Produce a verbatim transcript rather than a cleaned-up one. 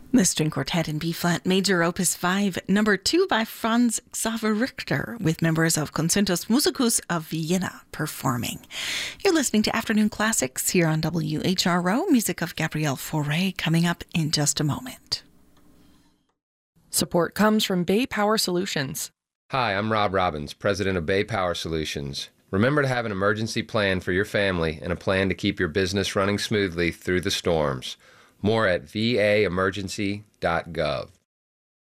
The string quartet in B-flat major opus five, number two by Franz Xaver Richter, with members of Concertus Musicus of Vienna performing. You're listening to Afternoon Classics here on W H R O, music of Gabrielle Fauré, coming up in just a moment. Support comes from Bay Power Solutions. Hi, I'm Rob Robbins, president of Bay Power Solutions. Remember to have an emergency plan for your family and a plan to keep your business running smoothly through the storms. More at v a emergency dot gov.